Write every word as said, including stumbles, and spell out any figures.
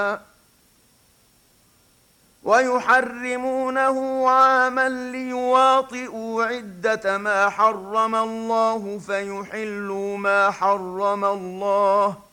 ويحرمونه عاما ليواطئوا عدة ما حرم الله فيحلوا ما حرم الله